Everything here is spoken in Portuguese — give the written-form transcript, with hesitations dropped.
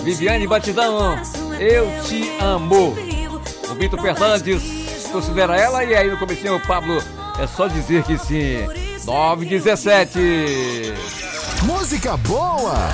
Viviane Batidão, Eu Te Amo. O Vitor Fernandes considera ela, e aí no comecinho o Pablo, é só dizer que sim. 9h17. Música boa!